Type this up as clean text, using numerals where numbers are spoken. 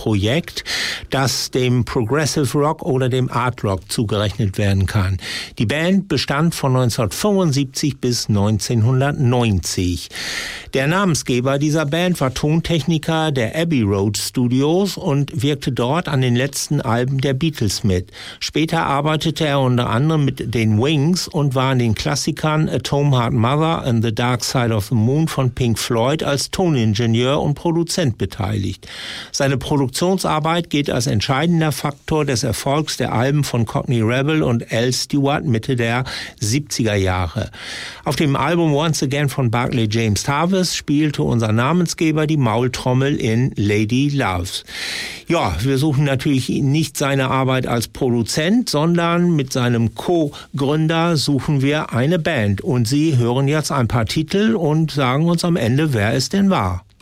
Projekt, das dem Progressive Rock oder dem Art Rock zugerechnet werden kann. Die Band bestand von 1975 bis 1990. Der Namensgeber dieser Band war Tontechniker der Abbey Road Studios und wirkte dort an den letzten Alben der Beatles mit. Später arbeitete er unter anderem mit den Wings und war an den Klassikern Atom Heart Mother and the Dark Side of the Moon von Pink Floyd als Toningenieur und Produzent beteiligt. Seine Produktionsarbeit gilt als entscheidender Faktor des Erfolgs der Alben von Courtney Rebel und Al Stewart Mitte der 70er Jahre. Auf dem Album Once Again von Barclay James Harvest spielte unser Namensgeber die Maultrommel in Lady Loves. Ja, wir suchen natürlich nicht seine Arbeit als Produzent, sondern mit seinem Co-Gründer suchen wir eine Band. Und Sie hören jetzt ein paar Titel und sagen uns am Ende, wer es denn war.